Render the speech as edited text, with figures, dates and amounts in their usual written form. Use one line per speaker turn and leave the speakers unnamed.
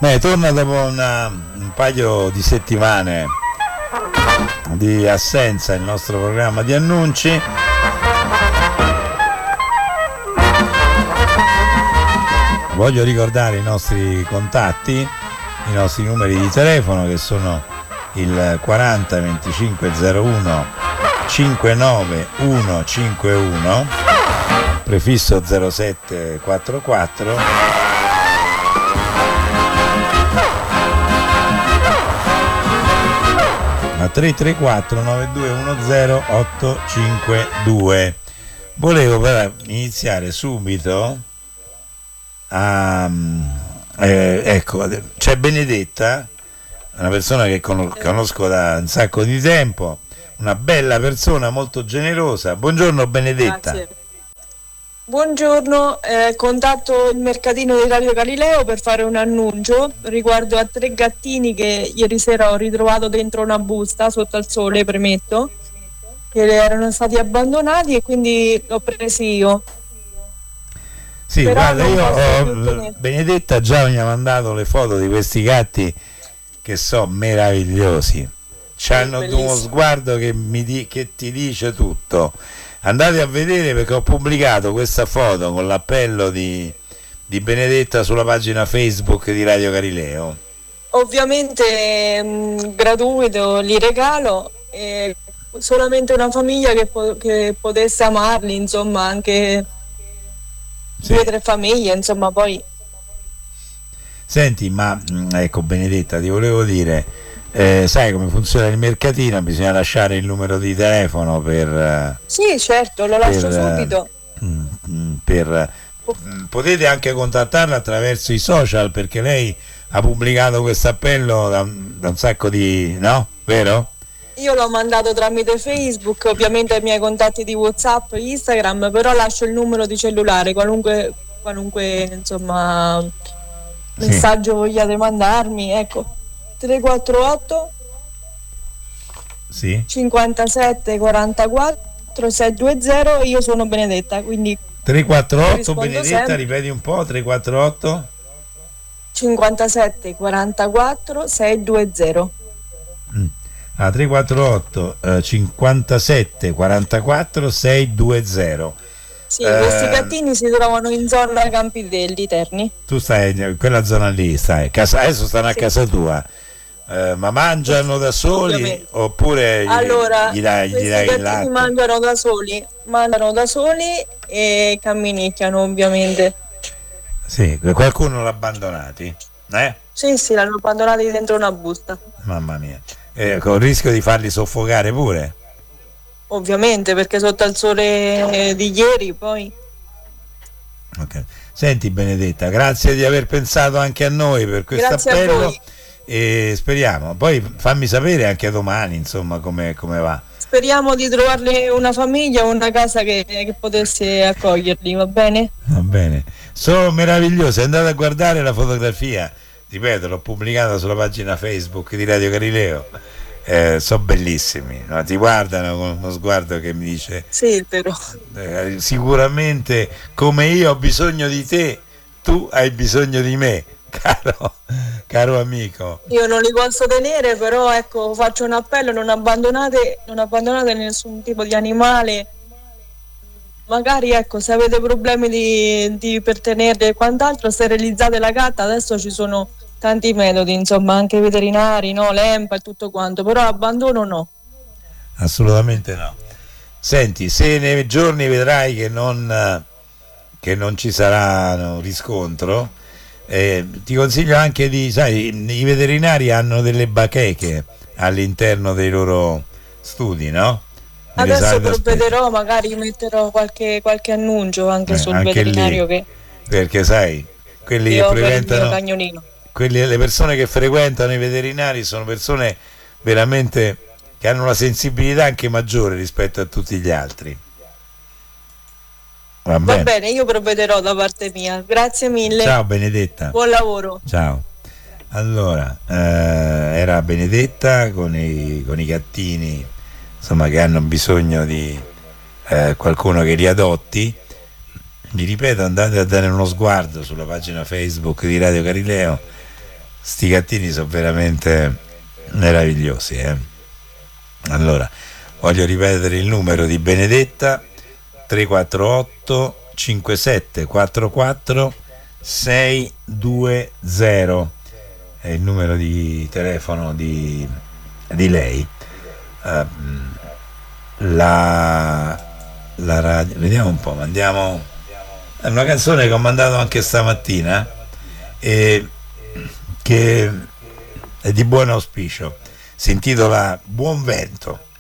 Torna dopo un paio di settimane di assenza il nostro programma di annunci. Voglio ricordare i nostri contatti, i nostri numeri di telefono, che sono il 40 2501 59151, prefisso 0744, a 334 9210 852. Volevo però iniziare subito ecco, c'è Benedetta, una persona che conosco da un sacco di tempo, una bella persona, molto generosa. Buongiorno Benedetta.
Grazie. Buongiorno, contatto il mercatino di Radio Galileo per fare un annuncio riguardo a 3 gattini che ieri sera ho ritrovato dentro una busta sotto al sole, premetto, che erano stati abbandonati e quindi l'ho presi io.
Sì, però guarda, Benedetta già mi ha mandato le foto di questi gatti che sono meravigliosi. C'hanno uno sguardo che ti dice tutto. Andate a vedere, perché ho pubblicato questa foto con l'appello di Benedetta sulla pagina Facebook di Radio Galileo.
Ovviamente gratuito, li regalo, solamente una famiglia che potesse amarli, insomma, anche 2 o 3 famiglie, insomma, poi.
Senti, ma ecco Benedetta, ti volevo dire, sai come funziona il mercatino? Bisogna lasciare il numero di telefono per...
Sì, certo, lo lascio subito.
Potete anche contattarla attraverso i social, perché lei ha pubblicato questo appello da un sacco di... no? Vero?
Io l'ho mandato tramite Facebook, ovviamente ai miei contatti di WhatsApp, Instagram, però lascio il numero di cellulare, qualunque insomma messaggio vogliate mandarmi, ecco. 348 57 44 620. Io sono Benedetta, quindi
348 Benedetta
sempre.
Ripeti un po'. 348
57 44 620.
348 57 44 620.
Sì, questi gattini si trovano in zona Campitelli Terni.
Tu stai in quella zona lì, adesso stanno a casa tua. Ma mangiano da soli, ovviamente. Oppure
allora,
gli dai il latte?
mangiano da soli e camminicchiano, ovviamente.
Sì, qualcuno l'ha abbandonati?
Sì, l'hanno abbandonati dentro una busta.
Mamma mia. Con il rischio di farli soffocare pure?
Ovviamente, perché sotto al sole di ieri poi.
Ok. Senti Benedetta, grazie di aver pensato anche a noi per questo appello. E speriamo, poi fammi sapere anche domani, insomma, come va.
Speriamo di trovarle una famiglia o una casa che potesse accoglierli, va bene?
Va bene, sono meravigliosi, andate a guardare la fotografia, ripeto, l'ho pubblicata sulla pagina Facebook di Radio Galileo. Sono bellissimi, no? Ti guardano con uno sguardo che mi dice
sì, però
sicuramente come io ho bisogno di te, tu hai bisogno di me. Caro amico,
io non li posso tenere, però ecco, faccio un appello: non abbandonate nessun tipo di animale. Magari ecco, se avete problemi per tenerli e quant'altro, sterilizzate la gatta. Adesso ci sono tanti metodi, insomma, anche veterinari, no? L'EMPA e tutto quanto, però abbandono no.
Assolutamente no. Senti, se nei giorni vedrai che non ci sarà riscontro, ti consiglio anche i veterinari hanno delle bacheche all'interno dei loro studi, no?
Adesso provvederò, magari metterò qualche annuncio anche sul
anche
veterinario
lì, perché sai, quelli che frequentano, le persone che frequentano i veterinari sono persone veramente che hanno una sensibilità anche maggiore rispetto a tutti gli altri. Va bene,
io provvederò da parte mia. Grazie mille.
Ciao Benedetta.
Buon lavoro.
Ciao. Allora, era Benedetta con i gattini, insomma, che hanno bisogno di qualcuno che li adotti. Vi ripeto, andate a dare uno sguardo sulla pagina Facebook di Radio Galileo, sti gattini sono veramente meravigliosi, Allora, voglio ripetere il numero di Benedetta: 348 5744 620 è il numero di telefono di lei. La radio, vediamo un po', mandiamo, è una canzone che ho mandato anche stamattina e che è di buon auspicio, si intitola Buon Vento.